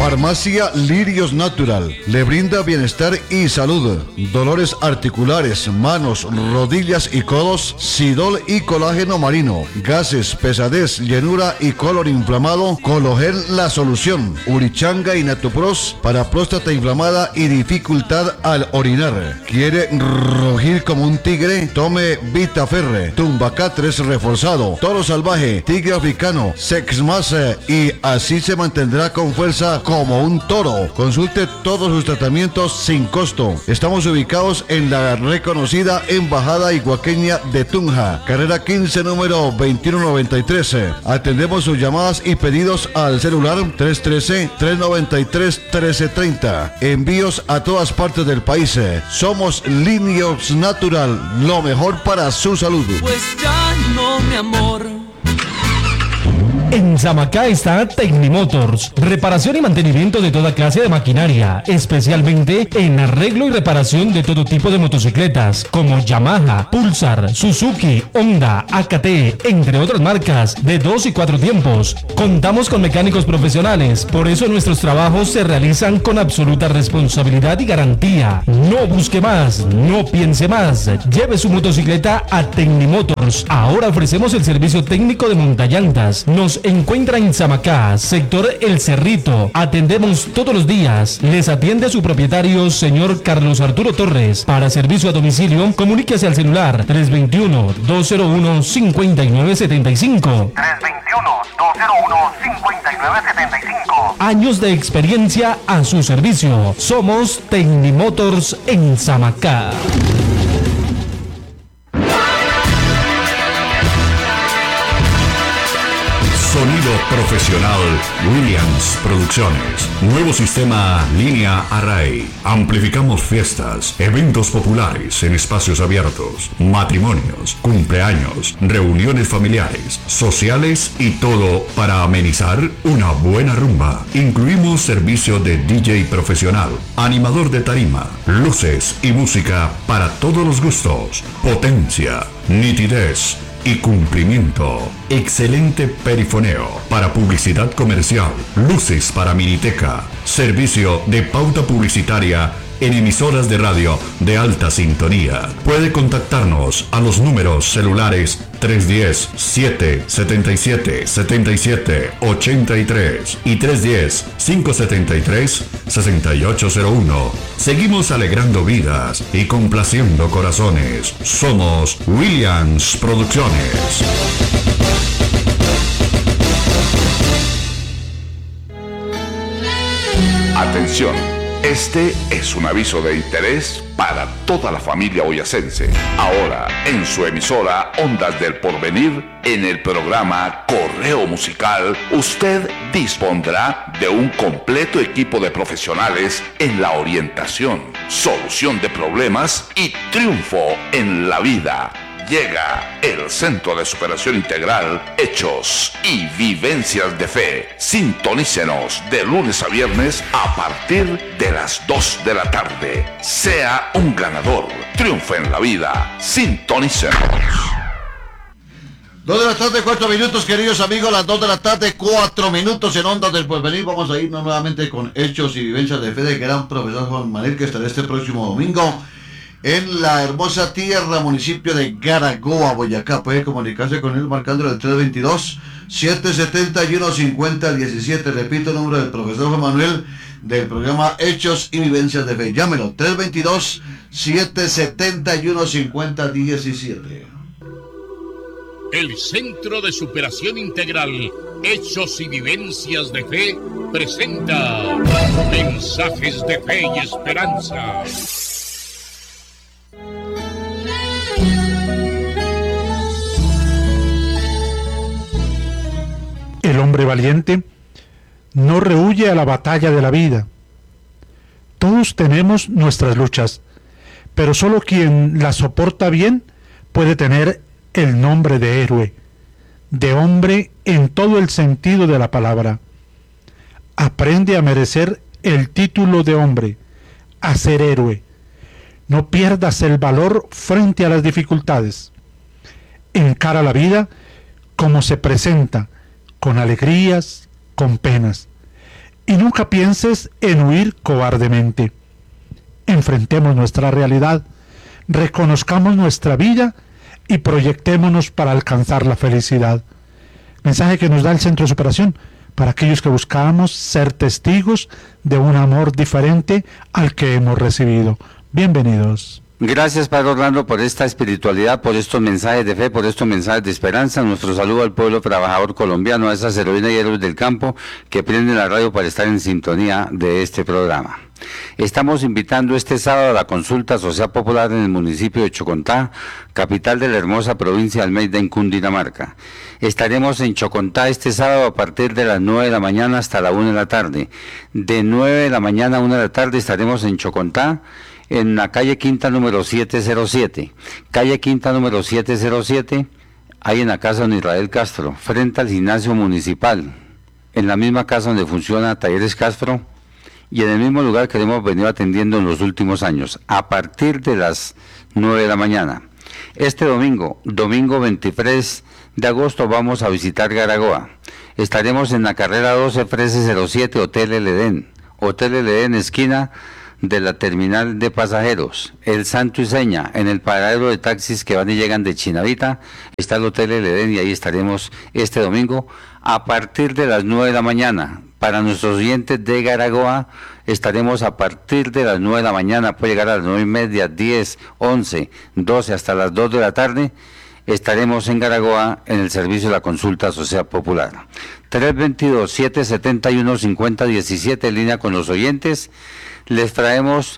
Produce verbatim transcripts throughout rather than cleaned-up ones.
Farmacia Lirios Natural le brinda bienestar y salud. Dolores articulares, manos, rodillas y codos, Sidol y colágeno marino. Gases, pesadez, llenura y colon inflamado, Cologel la solución. Urichanga y Natupros para próstata inflamada y dificultad al orinar. ¿Quiere rugir como un tigre? Tome Vitaferre, Tumbacatres reforzado, Toro salvaje, tigre africano, Sexmas y así se mantendrá con fuerza como un toro. Consulte todos sus tratamientos sin costo. Estamos ubicados en la reconocida Embajada Iguaqueña de Tunja, carrera quince, número veintiuno noventa y tres. Atendemos sus llamadas y pedidos al celular tres uno tres, tres nueve tres, uno tres tres cero. Envíos a todas partes del país. Somos Lirios Natural, lo mejor para su salud. Pues ya no, mi amor. En Samacá está Tecnimotors, reparación y mantenimiento de toda clase de maquinaria, especialmente en arreglo y reparación de todo tipo de motocicletas, como Yamaha, Pulsar, Suzuki, Honda, A K T, entre otras marcas, de dos y cuatro tiempos. Contamos con mecánicos profesionales, por eso nuestros trabajos se realizan con absoluta responsabilidad y garantía. No busque más, no piense más, lleve su motocicleta a Tecnimotors. Ahora ofrecemos el servicio técnico de montallantas. Nos encuentra en Samacá, sector El Cerrito. Atendemos todos los días. Les atiende su propietario, señor Carlos Arturo Torres. Para servicio a domicilio, comuníquese al celular tres dos uno, dos cero uno, cinco nueve siete cinco. tres dos uno, dos cero uno, cinco nueve siete cinco. Años de experiencia a su servicio. Somos Tecnimotors en Samacá. Sonido profesional Williams Producciones. Nuevo sistema Línea Array. Amplificamos fiestas, eventos populares en espacios abiertos, matrimonios, cumpleaños, reuniones familiares, sociales y todo para amenizar una buena rumba. Incluimos servicio de D J profesional, animador de tarima, luces y música para todos los gustos. Potencia, nitidez y cumplimiento. Excelente perifoneo para publicidad comercial, luces para miniteca, servicio de pauta publicitaria en emisoras de radio de alta sintonía. Puede contactarnos a los números celulares tres uno cero, siete siete siete, siete siete ocho tres y tres uno cero, cinco siete tres, seis ocho cero uno. Seguimos alegrando vidas y complaciendo corazones. Somos Williams Producciones. Atención, este es un aviso de interés para toda la familia boyacense. Ahora, en su emisora Ondas del Porvenir, en el programa Correo Musical, usted dispondrá de un completo equipo de profesionales en la orientación, solución de problemas y triunfo en la vida. Llega el Centro de Superación Integral, Hechos y Vivencias de Fe. Sintonícenos de lunes a viernes a partir de las dos de la tarde. Sea un ganador. Triunfa en la vida. Sintonícenos. Dos de la tarde, cuatro minutos, queridos amigos, las dos de la tarde, cuatro minutos en Ondas del Porvenir. Vamos a irnos nuevamente con Hechos y Vivencias de Fe del gran profesor Juan Manuel, que estará este próximo domingo en la hermosa tierra, municipio de Garagoa, Boyacá. Puede comunicarse con él marcando el tres dos dos, siete siete uno, cinco cero uno siete. Repito el número del profesor Juan Manuel del programa Hechos y Vivencias de Fe. Llámelo, tres dos dos, siete siete uno, cinco cero uno siete. El Centro de Superación Integral, Hechos y Vivencias de Fe, presenta Mensajes de Fe y Esperanza. El hombre valiente no rehúye a la batalla de la vida. Todos tenemos nuestras luchas, pero solo quien las soporta bien puede tener el nombre de héroe, de hombre en todo el sentido de la palabra. Aprende a merecer el título de hombre, a ser héroe. No pierdas el valor frente a las dificultades. Encara la vida como se presenta, con alegrías, con penas. Y nunca pienses en huir cobardemente. Enfrentemos nuestra realidad, reconozcamos nuestra vida y proyectémonos para alcanzar la felicidad. Mensaje que nos da el Centro de Superación para aquellos que buscamos ser testigos de un amor diferente al que hemos recibido. Bienvenidos. Gracias, Padre Orlando, por esta espiritualidad, por estos mensajes de fe, por estos mensajes de esperanza. Nuestro saludo al pueblo trabajador colombiano, a esas heroínas y héroes del campo que prenden la radio para estar en sintonía de este programa. Estamos invitando este sábado a la consulta social popular en el municipio de Chocontá, capital de la hermosa provincia de Almeida, en Cundinamarca. Estaremos en Chocontá este sábado a partir de las nueve de la mañana hasta la una de la tarde. De nueve de la mañana a una de la tarde estaremos en Chocontá, en la calle Quinta número setecientos siete. Calle Quinta número setecientos siete, ahí en la casa de don Israel Castro, frente al gimnasio municipal, en la misma casa donde funciona Talleres Castro, y en el mismo lugar que hemos venido atendiendo en los últimos años, a partir de las nueve de la mañana. Este domingo, domingo veintitrés de agosto, vamos a visitar Garagoa. Estaremos en la carrera doce, Frese cero siete, Hotel El Edén. Hotel El Edén, esquina de la terminal de pasajeros, El Santo y Seña, en el paradero de taxis que van y llegan de Chinavita, está el Hotel El Edén y ahí estaremos este domingo a partir de las nueve de la mañana. Para nuestros oyentes de Garagoa, estaremos a partir de las nueve de la mañana, puede llegar a las nueve y media, diez, once, doce, hasta las dos de la tarde, estaremos en Garagoa en el servicio de la consulta social popular. tres dos dos, siete siete uno, cinco cero uno siete, en línea con los oyentes. Les traemos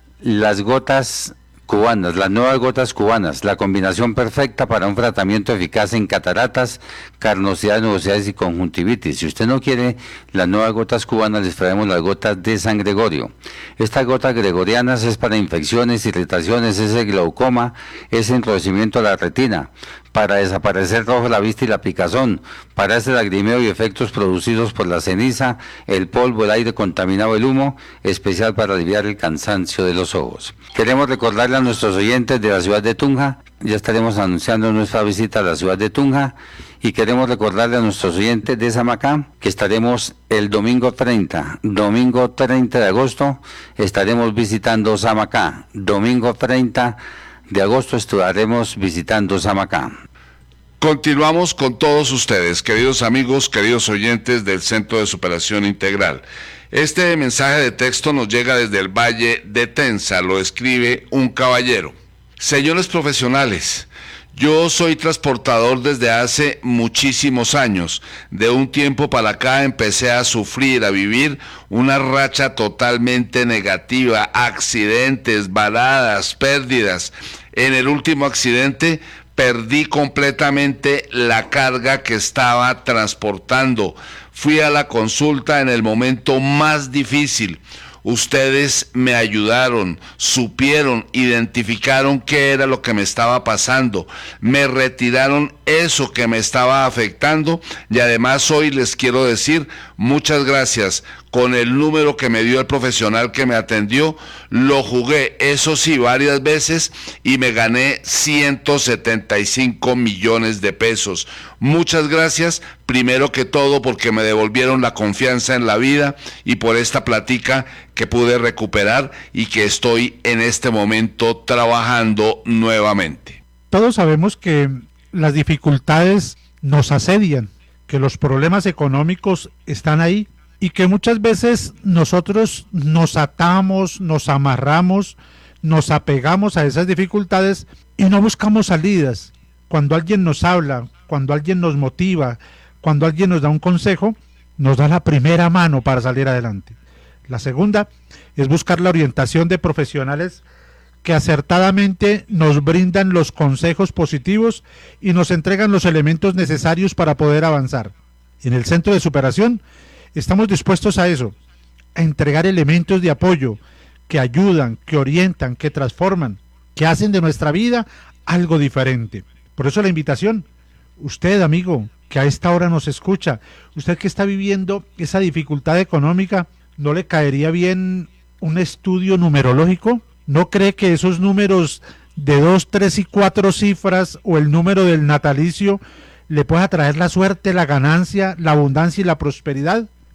las gotas cubanas, las nuevas gotas cubanas, la combinación perfecta para un tratamiento eficaz en cataratas, carnosidades, nubosidades y conjuntivitis. Si usted no quiere las nuevas gotas cubanas, les traemos las gotas de San Gregorio. Estas gotas gregorianas es para infecciones, irritaciones, es el glaucoma, es enrojecimiento de la retina, para desaparecer rojo la vista y la picazón, para ese lagrimeo y efectos producidos por la ceniza, el polvo, el aire contaminado, el humo, especial para aliviar el cansancio de los ojos. Queremos recordarle a nuestros oyentes de la ciudad de Tunja, ya estaremos anunciando nuestra visita a la ciudad de Tunja, y queremos recordarle a nuestros oyentes de Samacá que estaremos el domingo treinta, domingo treinta de agosto, estaremos visitando Samacá, domingo treinta de agosto estaremos visitando Samacá. Continuamos con todos ustedes, queridos amigos, queridos oyentes del Centro de Superación Integral. Este mensaje de texto nos llega desde el Valle de Tensa, lo escribe un caballero. Señores profesionales, yo soy transportador desde hace muchísimos años. De un tiempo para acá empecé a sufrir, a vivir una racha totalmente negativa, accidentes, baladas, pérdidas. En el último accidente perdí completamente la carga que estaba transportando. Fui a la consulta en el momento más difícil. Ustedes me ayudaron, supieron, identificaron qué era lo que me estaba pasando, me retiraron eso que me estaba afectando y además hoy les quiero decir muchas gracias. Con el número que me dio el profesional que me atendió, lo jugué, eso sí, varias veces y me gané ciento setenta y cinco millones de pesos. Muchas gracias, primero que todo porque me devolvieron la confianza en la vida y por esta plática que pude recuperar y que estoy en este momento trabajando nuevamente. Todos sabemos que las dificultades nos asedian, que los problemas económicos están ahí y que muchas veces nosotros nos atamos, nos amarramos, nos apegamos a esas dificultades y no buscamos salidas. Cuando alguien nos habla, cuando alguien nos motiva, cuando alguien nos da un consejo, nos da la primera mano para salir adelante. La segunda es buscar la orientación de profesionales que acertadamente nos brindan los consejos positivos y nos entregan los elementos necesarios para poder avanzar. En el Centro de Superación estamos dispuestos a eso, a entregar elementos de apoyo que ayudan, que orientan, que transforman, que hacen de nuestra vida algo diferente. Por eso la invitación, usted amigo, que a esta hora nos escucha, usted que está viviendo esa dificultad económica, ¿no le caería bien un estudio numerológico? ¿No cree que esos números de dos, tres y cuatro cifras o el número del natalicio le pueda traer la suerte, la ganancia, la abundancia y la prosperidad?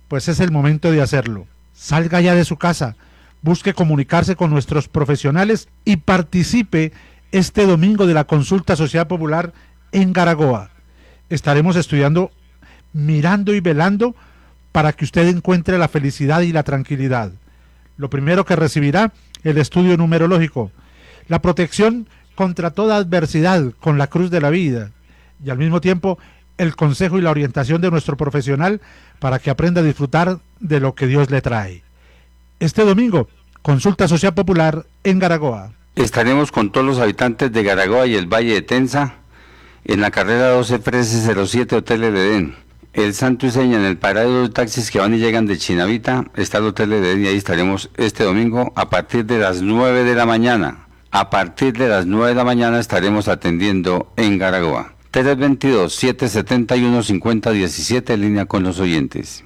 pues es el momento de hacerlo. Salga ya de su casa, busque comunicarse con nuestros profesionales y participe este domingo de la consulta social popular en Garagoa. Estaremos estudiando, mirando y velando para que usted encuentre la felicidad y la tranquilidad. Lo primero que recibirá, el estudio numerológico, la protección contra toda adversidad con la cruz de la vida y al mismo tiempo el consejo y la orientación de nuestro profesional para que aprenda a disfrutar de lo que Dios le trae. Este domingo, consulta social popular en Garagoa. Estaremos con todos los habitantes de Garagoa y el Valle de Tenza en la carrera doce trece cero siete Hotel El Edén. El Santo y Seña, en el paradero de taxis que van y llegan de Chinavita, está el Hotel El Edén y ahí estaremos este domingo a partir de las nueve de la mañana. A partir de las nueve de la mañana estaremos atendiendo en Garagoa. tres dos dos, siete siete uno, cinco cero uno siete en línea con los oyentes.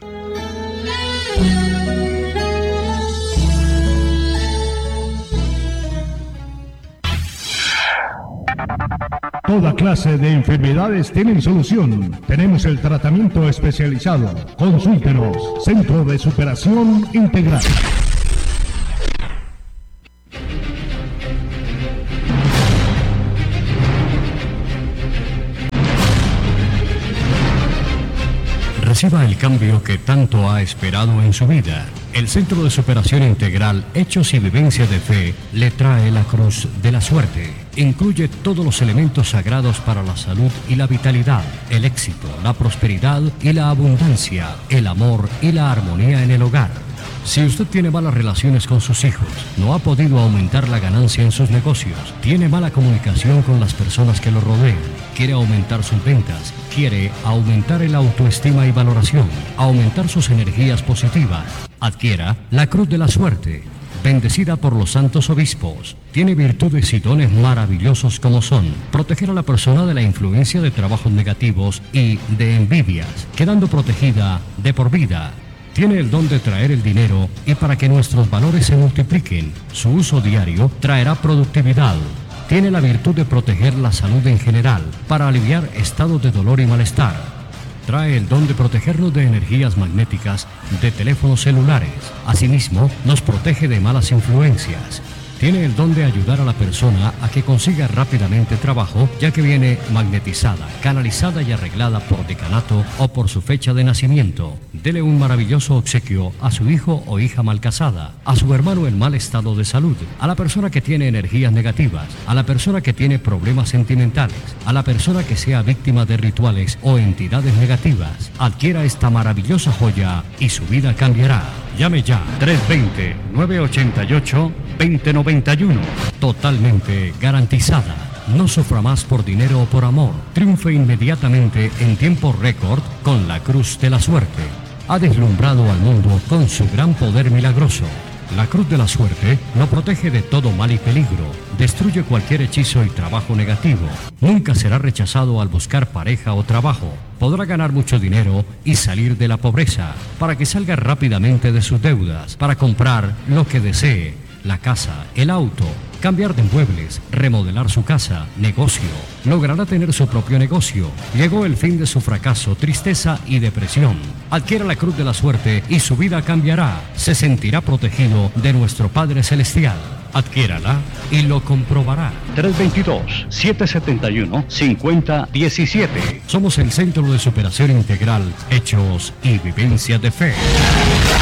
Toda clase de enfermedades tienen solución. Tenemos el tratamiento especializado. Consúltenos. Centro de Superación Integral. Reciba el cambio que tanto ha esperado en su vida. El Centro de Superación Integral Hechos y Vivencias de Fe le trae la Cruz de la Suerte. Incluye todos los elementos sagrados para la salud y la vitalidad, el éxito, la prosperidad y la abundancia, el amor y la armonía en el hogar. Si usted tiene malas relaciones con sus hijos, no ha podido aumentar la ganancia en sus negocios, tiene mala comunicación con las personas que lo rodean, quiere aumentar sus ventas, quiere aumentar el autoestima y valoración, aumentar sus energías positivas, adquiera la Cruz de la Suerte, bendecida por los santos obispos. Tiene virtudes y dones maravillosos como son proteger a la persona de la influencia de trabajos negativos y de envidias, quedando protegida de por vida. Tiene el don de traer el dinero y para que nuestros valores se multipliquen, su uso diario traerá productividad. Tiene la virtud de proteger la salud en general, para aliviar estados de dolor y malestar. Trae el don de protegernos de energías magnéticas de teléfonos celulares. Asimismo, nos protege de malas influencias. Tiene el don de ayudar a la persona a que consiga rápidamente trabajo, ya que viene magnetizada, canalizada y arreglada por decanato o por su fecha de nacimiento. Dele un maravilloso obsequio a su hijo o hija mal casada, a su hermano en mal estado de salud, a la persona que tiene energías negativas, a la persona que tiene problemas sentimentales, a la persona que sea víctima de rituales o entidades negativas. Adquiera esta maravillosa joya y su vida cambiará. Llame ya, tres dos cero, nueve ocho ocho, dos cero nueve uno. Totalmente garantizada. No sufra más por dinero o por amor. Triunfe inmediatamente en tiempo récord con la Cruz de la Suerte. Ha deslumbrado al mundo con su gran poder milagroso. La Cruz de la Suerte lo protege de todo mal y peligro. Destruye cualquier hechizo y trabajo negativo. Nunca será rechazado al buscar pareja o trabajo. Podrá ganar mucho dinero y salir de la pobreza, para que salga rápidamente de sus deudas, para comprar lo que desee, la casa, el auto, cambiar de muebles, remodelar su casa, negocio. Logrará tener su propio negocio. Llegó el fin de su fracaso, tristeza y depresión. Adquiera la Cruz de la Suerte y su vida cambiará. Se sentirá protegido de nuestro Padre Celestial. Adquiérala y lo comprobará. tres dos dos, siete siete uno, cinco cero uno siete. Somos el Centro de Superación Integral, Hechos y Vivencias de Fe.